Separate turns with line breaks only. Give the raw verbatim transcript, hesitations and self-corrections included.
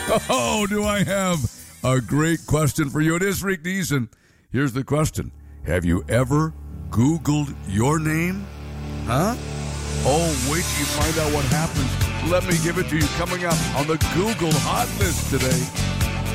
Oh, do I have a great question for you. It is Rick Neeson. Here's the question. Have you ever Googled your name? Huh? Oh, wait till you find out what happens. Let me give it to you coming up on the Google Hot List today.